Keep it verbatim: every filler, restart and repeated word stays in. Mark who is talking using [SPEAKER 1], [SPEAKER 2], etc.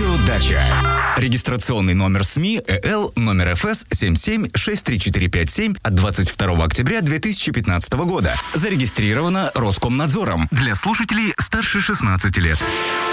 [SPEAKER 1] Радио Дача. Регистрационный номер СМИ ЭЛ номер ФС семь семь шесть три четыре пять семь от двадцать второго октября две тысячи пятнадцатого года. Зарегистрировано Роскомнадзором для слушателей старше шестнадцати лет.